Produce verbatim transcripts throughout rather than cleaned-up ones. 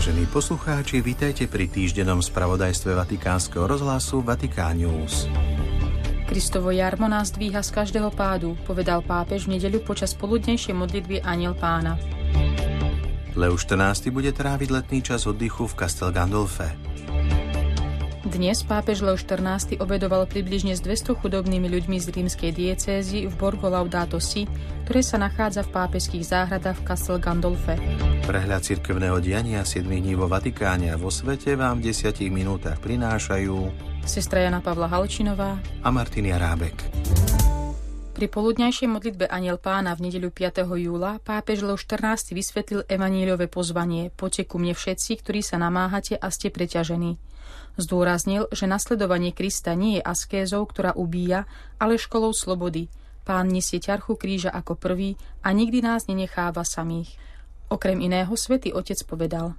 Vážení poslucháči, vitajte pri týždennom spravodajstve Vatikánskeho rozhlasu Vatikán News. Kristovo jarmo nás dvíha z každého pádu, povedal pápež v nedeľu počas poludnejšej modlitby Anjel Pána. Leo štrnásty bude tráviť letný čas oddychu v Castel Gandolfe. Dnes pápež Leo štrnásty obedoval približne s dvesto chudobnými ľuďmi z rímskej diecézy v Borgo Laudato Si, ktoré sa nachádza v pápežských záhradách v Castel Gandolfe. Prehľad cirkevného diania siedmich dní vo Vatikáne a vo svete vám v desiatich minútach prinášajú sestra Jana Pavla Halčinová a Martin Jarábek. Pri poludňajšej modlitbe Anjel Pána v nedeľu piateho júla pápež Leo štrnásty vysvetlil evaníliové pozvanie: Poďte ku mne všetci, ktorí sa namáhate a ste preťažení. Zdôraznil, že nasledovanie Krista nie je askézou, ktorá ubíja, ale školou slobody. Pán nesie ťarchu kríža ako prvý a nikdy nás nenecháva samých. Okrem iného svätý Otec povedal: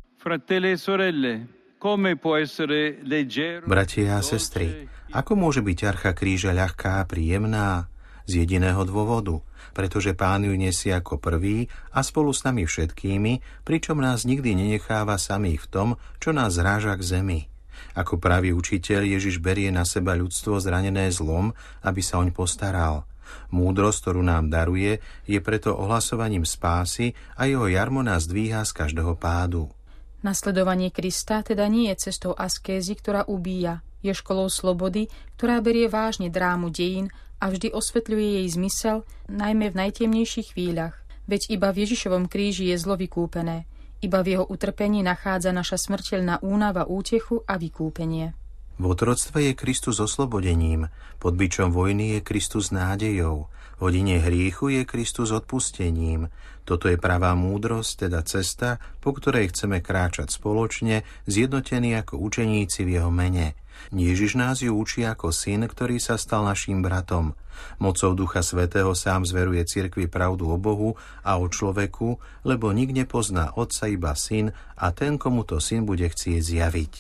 Bratia a sestry, ako môže byť ťarcha kríža ľahká a príjemná? Z jediného dôvodu, pretože Pán ju nesie ako prvý a spolu s nami všetkými, pričom nás nikdy nenecháva samých v tom, čo nás zráža k zemi. Ako pravý učiteľ Ježiš berie na seba ľudstvo zranené zlom, aby sa oň postaral. Múdrosť, ktorú nám daruje, je preto ohlasovaním spásy a jeho jarmo nás dvíha z každého pádu. Nasledovanie Krista teda nie je cestou askézy, ktorá ubíja. Je školou slobody, ktorá berie vážne drámu dejín a vždy osvetľuje jej zmysel, najmä v najtemnejších chvíľach. Veď iba v Ježišovom kríži je zlo vykúpené. Iba v jeho utrpení nachádza naša smrteľná únava útechu a vykúpenie. V otroctve je Kristus oslobodením, pod bičom vojny je Kristus nádejou, v hodine hriechu je Kristus odpustením. Toto je pravá múdrosť, teda cesta, po ktorej chceme kráčať spoločne, zjednotení ako učeníci v jeho mene. Ježiš nás ju učí ako syn, ktorý sa stal naším bratom. Mocou Ducha Svätého sám zveruje cirkvi pravdu o Bohu a o človeku, lebo nik nepozná Otca, iba Syn a ten, komu to Syn bude chcieť zjaviť.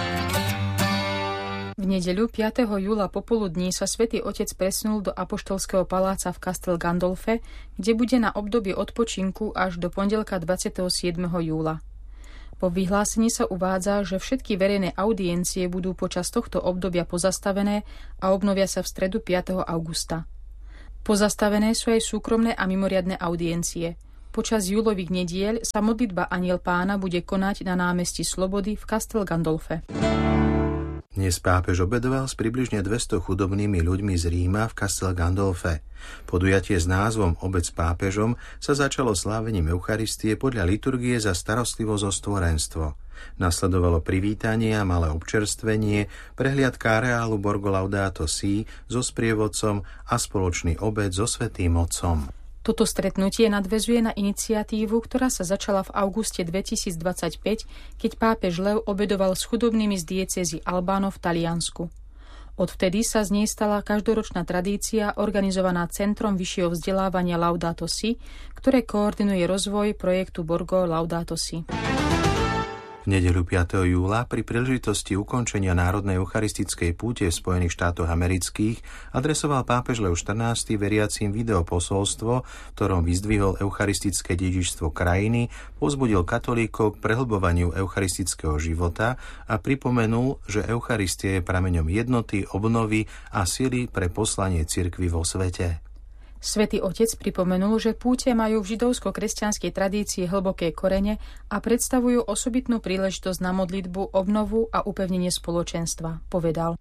V nedeľu piateho júla popoludní sa svätý Otec presunul do apoštolského paláca v Castel Gandolfe, kde bude na obdobie odpočinku až do pondelka dvadsiateho siedmeho júla. Po vyhlásení sa uvádza, že všetky verejné audiencie budú počas tohto obdobia pozastavené a obnovia sa v stredu piateho augusta. Pozastavené sú aj súkromné a mimoriadne audiencie. Počas júlových nediel sa modlitba Anjel Pána bude konať na námestí Slobody v Castel Gandolfe. Dnes pápež obedoval s približne dvesto chudobnými ľuďmi z Ríma v Castel Gandolfe. Podujatie s názvom Obed s pápežom sa začalo slávením Eucharistie podľa liturgie za starostlivosť o stvorenstvo. Nasledovalo privítanie a malé občerstvenie, prehliadka areálu Borgo Laudato Si so sprievodcom a spoločný obed so Svätým Otcom. Toto stretnutie nadväzuje na iniciatívu, ktorá sa začala v auguste dvetisícdvadsaťpäť, keď pápež Leo obedoval s chudobnými z diecézy Albano v Taliansku. Odvtedy sa z nej stala každoročná tradícia organizovaná Centrom vyššieho vzdelávania Laudato Si, ktoré koordinuje rozvoj projektu Borgo Laudato Si. V nedeľu piateho júla pri príležitosti ukončenia národnej eucharistickej púte v Spojených štátoch amerických adresoval pápež Leo štrnásty veriacim videoposolstvo, v ktorom vyzdvihol eucharistické dedičstvo krajiny, povzbudil katolíkov k prehlbovaniu eucharistického života a pripomenul, že Eucharistia je prameňom jednoty, obnovy a sily pre poslanie cirkvi vo svete. Svätý Otec pripomenul, že púte majú v židovsko-kresťanskej tradícii hlboké korene a predstavujú osobitnú príležitosť na modlitbu, obnovu a upevnenie spoločenstva, povedal.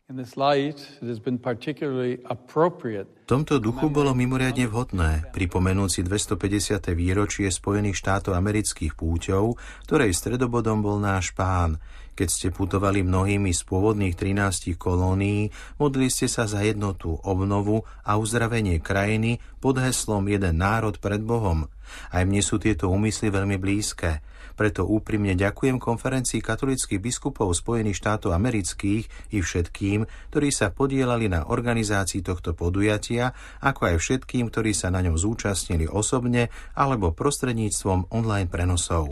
V tomto duchu bolo mimoriadne vhodné pripomenúci dvestopäťdesiate výročie Spojených štátov amerických púťov, ktorej stredobodom bol náš Pán. Keď ste putovali mnohými z pôvodných trinástich kolónií, modlili ste sa za jednotu, obnovu a uzdravenie krajiny pod heslom Jeden národ pred Bohom. Aj mne sú tieto úmysly veľmi blízke. Preto úprimne ďakujem konferencii katolíckych biskupov Spojených štátov amerických i všetkým, ktorí sa podieľali na organizácii tohto podujatia, ako aj všetkým, ktorí sa na ňom zúčastnili osobne alebo prostredníctvom online prenosov.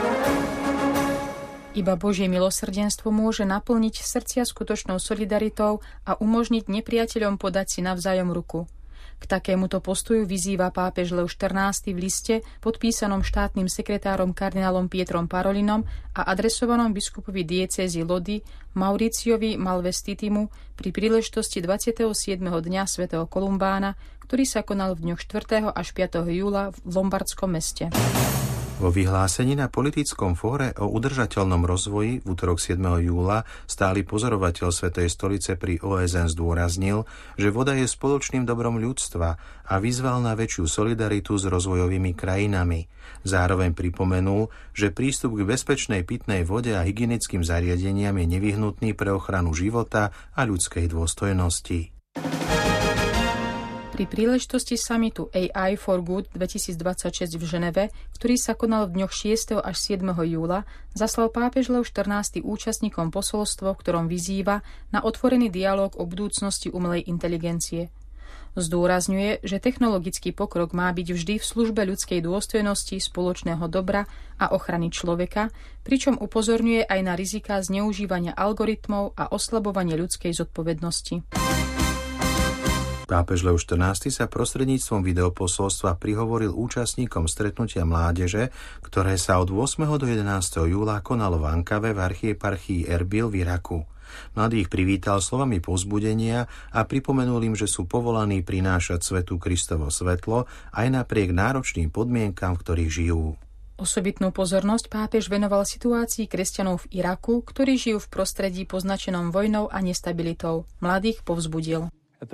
Iba Božie milosrdenstvo môže naplniť srdcia skutočnou solidaritou a umožniť nepriateľom podať si navzájom ruku. K takémuto postoju vyzýva pápež Leo štrnásty v liste podpísanom štátnym sekretárom kardinálom Pietrom Parolinom a adresovanom biskupovi diecézy Lodi Mauriciovi Malvestitimu pri príležitosti dvadsiateho siedmeho dňa svätého Kolumbána, ktorý sa konal v dňoch štvrtého až piateho júla v lombardskom meste. Vo vyhlásení na politickom fóre o udržateľnom rozvoji v utorok siedmeho júla stály pozorovateľ Svätej stolice pri ó es en zdôraznil, že voda je spoločným dobrom ľudstva a vyzval na väčšiu solidaritu s rozvojovými krajinami. Zároveň pripomenul, že prístup k bezpečnej pitnej vode a hygienickým zariadeniam je nevyhnutný pre ochranu života a ľudskej dôstojnosti. Pri príležitosti samitu á í for Good dvetisícdvadsaťšesť v Ženeve, ktorý sa konal v dňoch šiesteho až siedmeho júla, zaslal pápež Leo štrnásty účastníkom posolstvo, v ktorom vyzýva na otvorený dialóg o budúcnosti umelej inteligencie. Zdôrazňuje, že technologický pokrok má byť vždy v službe ľudskej dôstojnosti, spoločného dobra a ochrany človeka, pričom upozorňuje aj na riziká zneužívania algoritmov a oslabovanie ľudskej zodpovednosti. Pápež Leo štrnásty sa prostredníctvom videoposolstva prihovoril účastníkom stretnutia mládeže, ktoré sa od ôsmeho do jedenásteho júla konalo v Ankave v archieparchii Erbil v Iraku. Mladých privítal slovami povzbudenia a pripomenul im, že sú povolaní prinášať svetu Kristovo svetlo aj napriek náročným podmienkam, v ktorých žijú. Osobitnú pozornosť pápež venoval situácii kresťanov v Iraku, ktorí žijú v prostredí poznačenom vojnou a nestabilitou. Mladých povzbudil.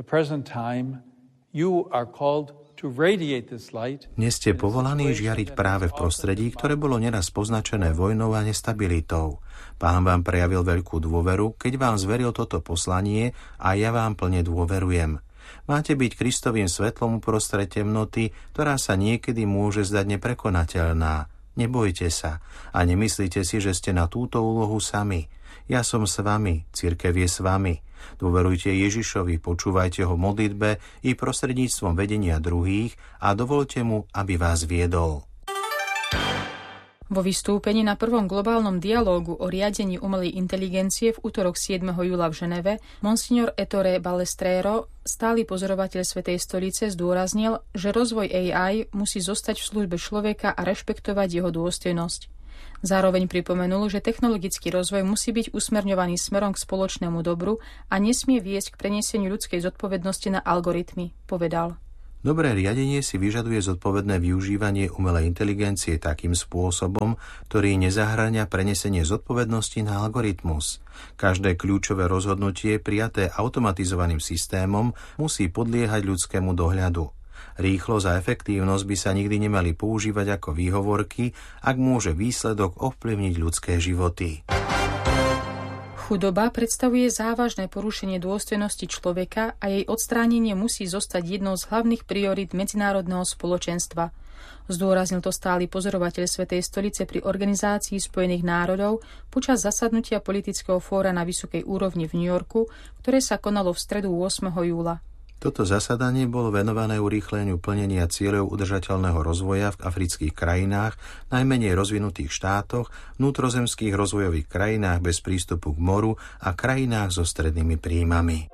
Dnes ste povolaní žiariť práve v prostredí, ktoré bolo neraz poznačené vojnou a nestabilitou. Pán vám prejavil veľkú dôveru, keď vám zveril toto poslanie a ja vám plne dôverujem. Máte byť Kristovým svetlom uprostred temnoty, ktorá sa niekedy môže zdať neprekonateľná. Nebojte sa a nemyslíte si, že ste na túto úlohu sami. Ja som s vami, cirkev je s vami. Dôverujte Ježišovi, počúvajte ho v modlitbe i prostredníctvom vedenia druhých a dovoľte mu, aby vás viedol. Vo vystúpení na prvom globálnom dialógu o riadení umelej inteligencie v utorok siedmeho júla v Ženeve monsignor Ettore Balestrero, stály pozorovateľ Svätej stolice, zdôraznil, že rozvoj á í musí zostať v službe človeka a rešpektovať jeho dôstojnosť. Zároveň pripomenul, že technologický rozvoj musí byť usmerňovaný smerom k spoločnému dobru a nesmie viesť k prenieseniu ľudskej zodpovednosti na algoritmy, povedal. Dobré riadenie si vyžaduje zodpovedné využívanie umelej inteligencie takým spôsobom, ktorý nezahŕňa prenesenie zodpovednosti na algoritmus. Každé kľúčové rozhodnutie prijaté automatizovaným systémom musí podliehať ľudskému dohľadu. Rýchlosť a efektívnosť by sa nikdy nemali používať ako výhovorky, ak môže výsledok ovplyvniť ľudské životy. Chudoba predstavuje závažné porušenie dôstojnosti človeka a jej odstránenie musí zostať jednou z hlavných priorít medzinárodného spoločenstva. Zdôraznil to stály pozorovateľ Svätej stolice pri Organizácii spojených národov počas zasadnutia politického fóra na vysokej úrovni v New Yorku, ktoré sa konalo v stredu ôsmeho júla. Toto zasadanie bolo venované urýchleniu plnenia cieľov udržateľného rozvoja v afrických krajinách, najmenej rozvinutých štátoch, vnútrozemských rozvojových krajinách bez prístupu k moru a krajinách so strednými príjmami.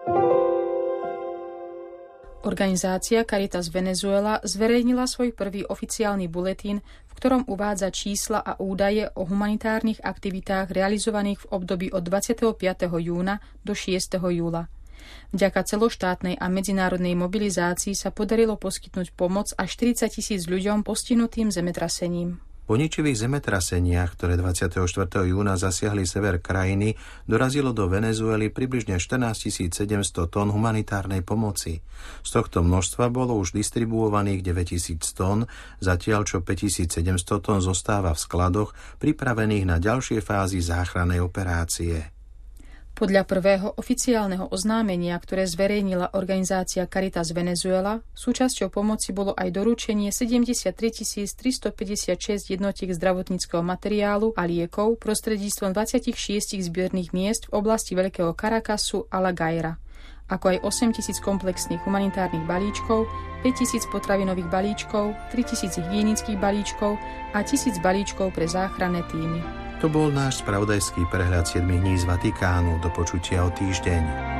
Organizácia Caritas Venezuela zverejnila svoj prvý oficiálny buletín, v ktorom uvádza čísla a údaje o humanitárnych aktivitách realizovaných v období od dvadsiateho piateho júna do šiesteho júla. Vďaka celoštátnej a medzinárodnej mobilizácii sa podarilo poskytnúť pomoc až štyridsať tisíc ľuďom postihnutým zemetrasením. Po ničivých zemetraseniach, ktoré dvadsiateho štvrtého júna zasiahli sever krajiny, dorazilo do Venezuely približne štrnásť tisíc sedemsto tón humanitárnej pomoci. Z tohto množstva bolo už distribuovaných deväť tisíc tón, zatiaľ čo päť tisíc sedemsto tón zostáva v skladoch pripravených na ďalšie fázy záchrannej operácie. Podľa prvého oficiálneho oznámenia, ktoré zverejnila organizácia Caritas Venezuela, súčasťou pomoci bolo aj doručenie sedemdesiattri tisíc tristopäťdesiatšesť jednotiek zdravotníckeho materiálu a liekov prostredníctvom dvadsaťšesť zbiernych miest v oblasti Veľkého Caracasu a La Gaira, ako aj osem tisíc komplexných humanitárnych balíčkov, päť tisíc potravinových balíčkov, tri tisíc hygienických balíčkov a tisíc balíčkov pre záchranné tímy. To bol náš spravodajský prehľad siedmich dní z Vatikánu. Do počutia o týždeň.